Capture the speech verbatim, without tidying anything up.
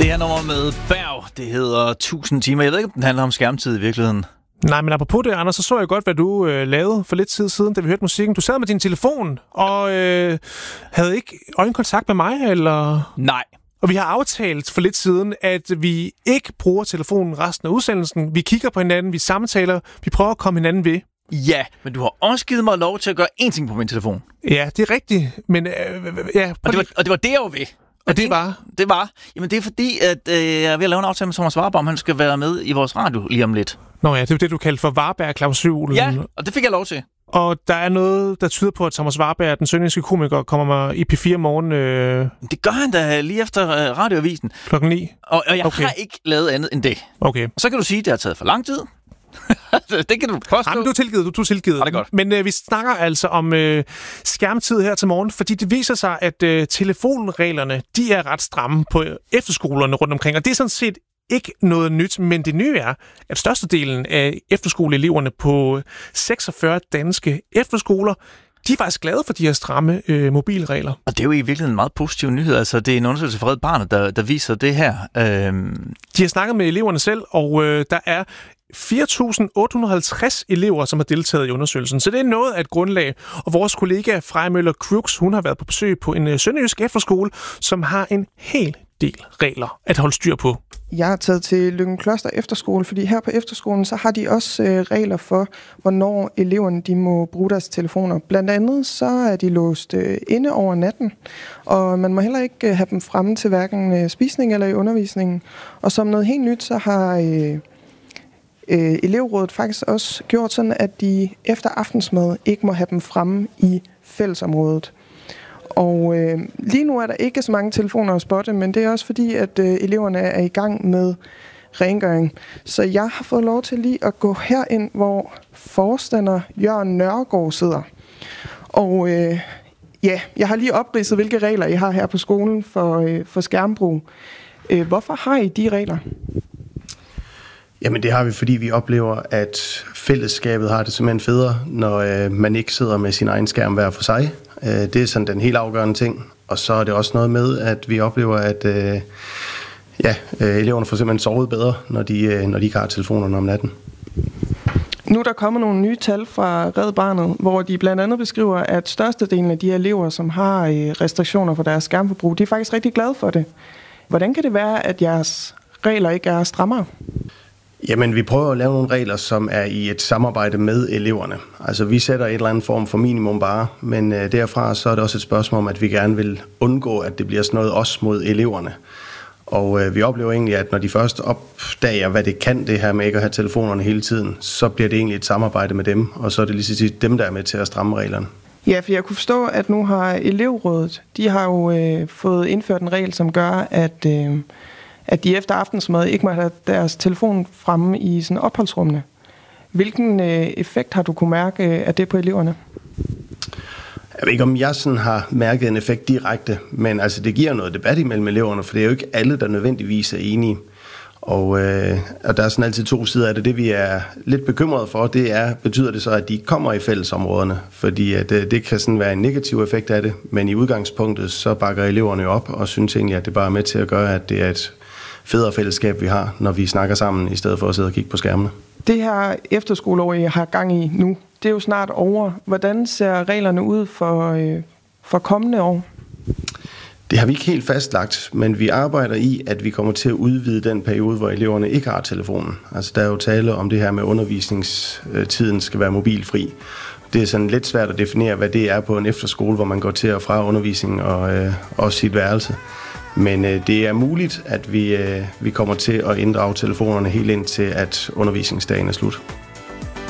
Det her nummer med Berg, det hedder tusind timer. Jeg ved ikke, om den handler om skærmtid i virkeligheden. Nej, men apropos det, Anders, så så jeg godt, hvad du øh, lavede for lidt tid siden, da vi hørte musikken. Du sad med din telefon og øh, havde ikke øjenkontakt med mig, eller? Nej. Og vi har aftalt for lidt siden, at vi ikke bruger telefonen resten af udsendelsen. Vi kigger på hinanden, vi samtaler, vi prøver at komme hinanden ved. Ja, men du har også givet mig lov til at gøre én ting på min telefon. Ja, det er rigtigt, men... Øh, ja, og, det var, og det var det, jeg var ved. Og, og det var? Det var. Jamen, det er fordi, at øh, jeg er ved at lave en aftale med Thomas Warberg, om han skal være med i vores radio lige om lidt. Nå ja, det er det, du kaldte for Warberg-klausulen. Ja, og det fik jeg lov til. Og der er noget, der tyder på, at Thomas Warberg, den sønderjyske komiker, kommer i P fire morgen... Øh... Det gør han da lige efter øh, radioavisen. Klokken ni? Og, og jeg okay. har ikke lavet andet end det. Okay. Og så kan du sige, at det har taget for lang tid. Det kan du påstå. Jamen, du er tilgivet, du, du er tilgivet. Ja, det er godt. Men øh, vi snakker altså om øh, skærmtid her til morgen, fordi det viser sig, at øh, telefonreglerne, de er ret stramme på efterskolerne rundt omkring. Og det er sådan set ikke noget nyt, men det nye er, at størstedelen af efterskoleeleverne på seksogfyrre danske efterskoler, de er faktisk glade for de her stramme øh, mobilregler. Og det er jo i virkeligheden en meget positiv nyhed. Altså, det er en undersøgelse fra Red Barnet, der, der viser det her. Øhm... De har snakket med eleverne selv, og øh, der er fire tusind otte hundrede og halvtreds elever, som har deltaget i undersøgelsen. Så det er noget af et grundlag. Og vores kollega Freja Møller Crooks, hun har været på besøg på en øh, sønderjysk efterskole, som har en hel del regler at holde styr på. Jeg har taget til Løgumkloster Efterskole, fordi her på efterskolen, så har de også øh, regler for, hvornår eleverne de må bruge deres telefoner. Blandt andet så er de låst øh, inde over natten, og man må heller ikke øh, have dem fremme til hverken øh, spisning eller i undervisningen. Og som noget helt nyt, så har øh, øh, elevrådet faktisk også gjort sådan, at de efter aftensmad ikke må have dem fremme i fællesområdet. Og øh, lige nu er der ikke så mange telefoner at spotte, men det er også fordi, at øh, eleverne er i gang med rengøring. Så jeg har fået lov til lige at gå herind, hvor forstander Jørgen Nørgaard sidder. Og øh, ja, jeg har lige opridset, hvilke regler I har her på skolen for, øh, for skærmbrug. Øh, hvorfor har I de regler? Jamen det har vi, fordi vi oplever, at fællesskabet har det simpelthen federe, når øh, man ikke sidder med sin egen skærm hver for sig. Øh, det er sådan den helt afgørende ting. Og så er det også noget med, at vi oplever, at øh, ja, øh, eleverne får simpelthen sovet bedre, når de, øh, når de ikke har telefonerne om natten. Nu er der kommet nogle nye tal fra Red Barnet, hvor de blandt andet beskriver, at størstedelen af de elever, som har restriktioner for deres skærmforbrug, de er faktisk rigtig glade for det. Hvordan kan det være, at jeres regler ikke er strammere? Jamen, vi prøver at lave nogle regler, som er i et samarbejde med eleverne. Altså, vi sætter et eller andet form for minimum bare, men øh, derfra så er det også et spørgsmål om, at vi gerne vil undgå, at det bliver sådan noget os mod eleverne. Og øh, vi oplever egentlig, at når de først opdager, hvad det kan, det her med ikke at have telefonerne hele tiden, så bliver det egentlig et samarbejde med dem, og så er det lige så tit dem, der er med til at stramme reglerne. Ja, for jeg kunne forstå, at nu har elevrådet, de har jo øh, fået indført en regel, som gør, at, øh, at de efter aftensmad ikke må have deres telefon fremme i sådan opholdsrummene. Hvilken øh, effekt har du kunne mærke af det på eleverne? Jeg ved ikke, om jeg sådan har mærket en effekt direkte, men altså, det giver noget debat imellem eleverne, for det er jo ikke alle, der nødvendigvis er enige. Og, øh, og der er sådan altid to sider af det. Det, vi er lidt bekymrede for, det er, betyder det så, at de kommer i fællesområderne? Fordi at, øh, det kan sådan være en negativ effekt af det, men i udgangspunktet, så bakker eleverne jo op og synes egentlig, at det bare er med til at gøre, at det er et federe fællesskab, vi har, når vi snakker sammen, i stedet for at sidde og kigge på skærmene. Det her efterskoleår, I har gang i nu, det er jo snart over. Hvordan ser reglerne ud for, øh, for kommende år? Det har vi ikke helt fastlagt, men vi arbejder i, at vi kommer til at udvide den periode, hvor eleverne ikke har telefonen. Altså der er jo tale om det her med, undervisningstiden skal være mobilfri. Det er sådan lidt svært at definere, hvad det er på en efterskole, hvor man går til og fra undervisning og øh, også sit værelse. Men øh, det er muligt, at vi, øh, vi kommer til at inddrage telefonerne helt ind til, at undervisningsdagen er slut.